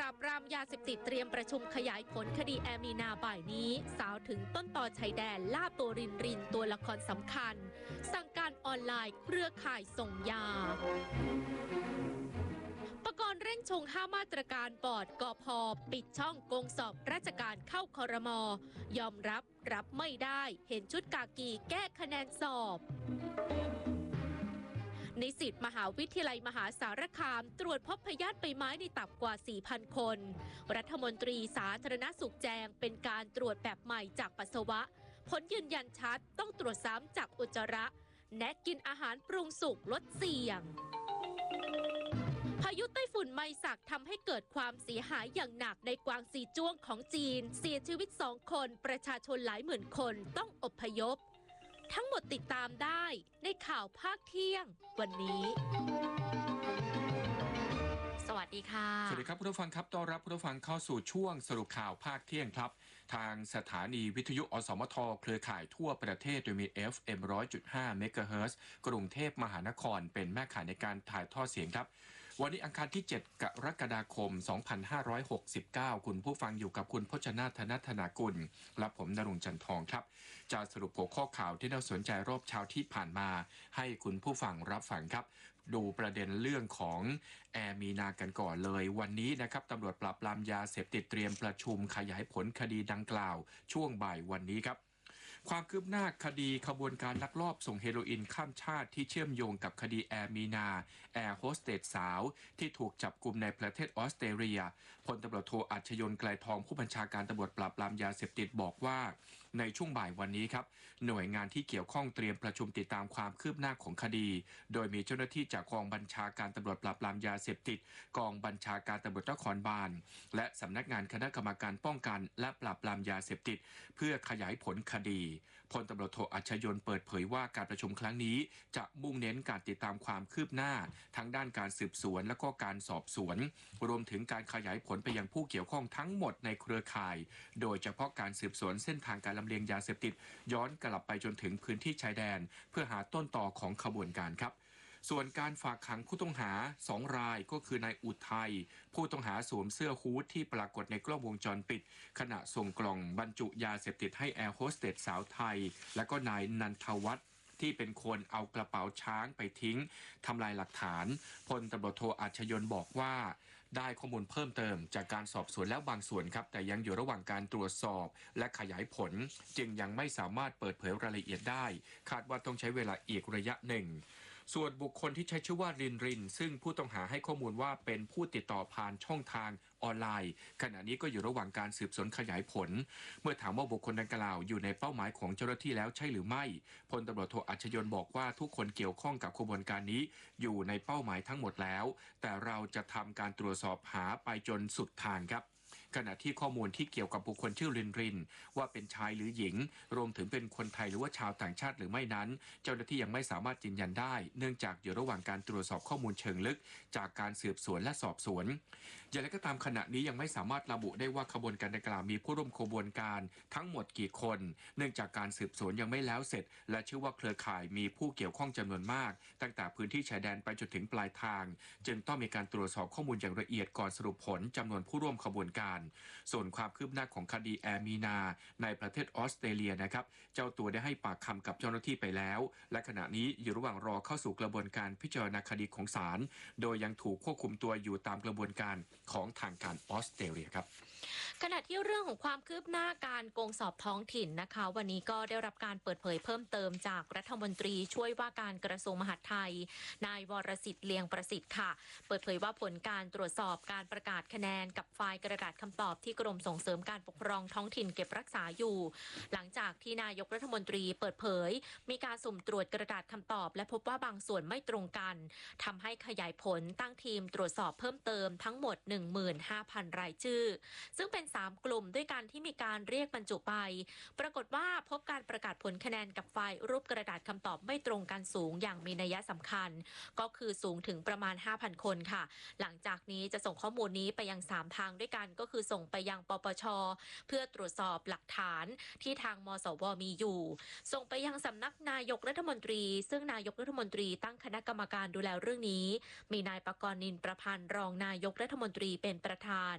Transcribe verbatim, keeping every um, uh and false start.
ราบปรามยาเสพติดเตรียมประชุมขยายผลคดีแอมีนาบ่ายนี้สาวถึงต้นต่อชายแดนล่าตัวรินรินตัวละครสำคัญสั่งการออนไลน์เครือข่ายส่งยาปกรณ์เร่งชงห้ามาตรการบอร์ดกพปิดช่องโกงสอบราชการเข้าครม.ยอมรับรับไม่ได้เห็นชุดกากีแก้คะแนนสอบนิสิตมหาวิทยาลัยมหาสารคามตรวจพบพยาธิใบไม้ในตับกว่า สี่พัน คนรัฐมนตรีสาธารณสุขแจงเป็นการตรวจแบบใหม่จากปัสสาวะผลยืนยันชัดต้องตรวจซ้ำจากอุจจาระแนะกินอาหารปรุงสุกลดเสี่ยงพายุไต้ฝุ่นไมซักทำให้เกิดความเสียหายอย่างหนักในกวางซีจ้วงของจีนเสียชีวิตสองคนประชาชนหลายหมื่นคนต้องอพยพทั้งหมดติดตามได้ในข่าวภาคเที่ยงวันนี้สวัสดีค่ะสวัสดีครับผู้ฟังครับต้อนรับผู้ฟังเข้าสู่ช่วงสรุปข่าวภาคเที่ยงครับทางสถานีวิทยุอสมทเครือข่ายทั่วประเทศโดยมี เอฟ เอ็ม หนึ่งร้อยจุดห้า เมกะเฮิรตซ์กรุงเทพมหานครเป็นแม่ข่ายในการถ่ายทอดเสียงครับวันนี้อังคารที่เจ็ดกรกฎาคมสองพันห้าร้อยหกสิบเก้าคุณผู้ฟังอยู่กับคุณพจนาธนธนากุลและผมณรงค์จันทองครับจะสรุปหัวข้อข่าวที่น่าสนใจรอบเช้าที่ผ่านมาให้คุณผู้ฟังรับฟังครับดูประเด็นเรื่องของแอร์มีนากันก่อนเลยวันนี้นะครับตำรวจปราบปรามยาเสพติดเตรียมประชุมขยายผลคดีดังกล่าวช่วงบ่ายวันนี้ครับความคืบหน้าคดีขบวนการลักลอบส่งเฮโรอีนข้ามชาติที่เชื่อมโยงกับคดีแอร์มีนาแอร์โฮสเตสสาวที่ถูกจับกุมในประเทศออสเตรเลียพลตำรวจโทอัชยนต์ไกลทองผู้บัญชาการตำรวจปราบปรามยาเสพติดบอกว่าในช่วงบ่ายวันนี้ครับหน่วยงานที่เกี่ยวข้องเตรียมประชุมติดตามความคืบหน้าของคดีโดยมีเจ้าหน้าที่จากกองบัญชาการตำรวจปราบปรามยาเสพติดกองบัญชาการตำรวจนครบาลและสำนักงานคณะกรรมการป้องกันและปราบปรามยาเสพติดเพื่อขยายผลคดีพลตำรวจโทอัชยนต์เปิดเผยว่าการประชุมครั้งนี้จะมุ่งเน้นการติดตามความคืบหน้าทั้งด้านการสืบสวนและก็การสอบสวนรวมถึงการขยายผลไปยังผู้เกี่ยวข้องทั้งหมดในเครือข่ายโดยเฉพาะการสืบสวนเส้นทางการลำเลียงยาเสพติดย้อนกลับไปจนถึงพื้นที่ชายแดนเพื่อหาต้นต่อของขบวนการครับส่วนการฝากขังผู้ต้องหาสองรายก็คือนายอุทัยผู้ต้องหาสวมเสื้อฮู้ดที่ปรากฏในกล้องวงจรปิดขณะส่งกล่องบรรจุยาเสพติดให้แอร์โฮสเตสสาวไทยและก็นายนันทวัฒน์ที่เป็นคนเอากระเป๋าช้างไปทิ้งทำลายหลักฐานพลตำรวจโทอัชยนต์บอกว่าได้ข้อมูลเพิ่มเติมจากการสอบสวนแล้วบางส่วนครับแต่ยังอยู่ระหว่างการตรวจสอบและขยายผลจึงยังไม่สามารถเปิดเผยรายละเอียดได้คาดว่าต้องใช้เวลาอีกระยะหนึ่งส่วนบุคคลที่ใช้ชื่อว่ารินรินซึ่งผู้ต้องหาให้ข้อมูลว่าเป็นผู้ติดต่อผ่านช่องทางออนไลน์ขณะนี้ก็อยู่ระหว่างการสืบสวนขยายผลเมื่อถามว่าบุคคลดังกล่าวอยู่ในเป้าหมายของเจ้าหน้าที่แล้วใช่หรือไม่พลตำรวจโทอัชยนต์บอกว่าทุกคนเกี่ยวข้องกับขบวนการนี้อยู่ในเป้าหมายทั้งหมดแล้วแต่เราจะทำการตรวจสอบหาไปจนสุดทางครับขณะที่ข้อมูลที่เกี่ยวกับบุคคลชื่อรินรินว่าเป็นชายหรือหญิงรวมถึงเป็นคนไทยหรือว่าชาวต่างชาติหรือไม่นั้นเจ้าหน้าที่ยังไม่สามารถยืนยันได้เนื่องจากอยู่ระหว่างการตรวจสอบข้อมูลเชิงลึกจากการสืบสวนและสอบสวนอย่างไรก็ตามขณะนี้ยังไม่สามารถระบุได้ว่าขบวนการดังกล่าวมีผู้ร่วมขบวนการทั้งหมดกี่คนเนื่องจากการสืบสวนยังไม่แล้วเสร็จและเชื่อว่าเครือข่ายมีผู้เกี่ยวข้องจำนวนมากตั้งแต่พื้นที่ชายแดนไปจนถึงปลายทางจึงต้องมีการตรวจสอบข้อมูลอย่างละเอียดก่อนสรุปผลจำนวนผู้ร่วมขบวนการส่วนความคืบหน้าของคดีแอร์มีนาในประเทศออสเตรเลียนะครับเจ้าตัวได้ให้ปากคำกับเจ้าหน้าที่ไปแล้วและขณะนี้อยู่ระหว่างรอเข้าสู่กระบวนการพิจารณาคดีของศาลโดยยังถูกควบคุมตัวอยู่ตามกระบวนการของทางการออสเตรเลียครับขณะที่เรื่องของความคืบหน้าการโกงสอบท้องถิ่นนะคะวันนี้ก็ได้รับการเปิดเผยเพิ่มเติมจากรัฐมนตรีช่วยว่าการกระทรวงมหาดไทยนายวรสิทธิ์เลียงประสิทธิ์ค่ะเปิดเผยว่าผลการตรวจสอบการประกาศคะแนนกับไฟล์กระดาษคำตอบที่กรมส่งเสริมการปกครองท้องถิ่นเก็บรักษาอยู่หลังจากที่นายกรัฐมนตรีเปิดเผยมีการสุ่มตรวจกระดาษคำตอบและพบว่าบางส่วนไม่ตรงกันทำให้ขยายผลตั้งทีมตรวจสอบเพิ่มเติมทั้งหมด หนึ่งหมื่นห้าพัน รายชื่อซึ่งเป็นสามกลุ่มด้วยกันที่มีการเรียกบรรจุไปปรากฏว่าพบการประกาศผลคะแนนกับไฟล์รูปกระดาษคำตอบไม่ตรงกันสูงอย่างมีนัยสำคัญก็คือสูงถึงประมาณ ห้าพัน คนค่ะหลังจากนี้จะส่งข้อมูลนี้ไปยังสามทางด้วยกันก็คือส่งไปยังปปช.เพื่อตรวจสอบหลักฐานที่ทางมสว.มีอยู่ส่งไปยังสำนักนายกรัฐมนตรีซึ่งนายกรัฐมนตรีตั้งคณะกรรมการดูแลเรื่องนี้มีนายปกรณ์นินประพันธ์รองนายกรัฐมนตรีเป็นประธาน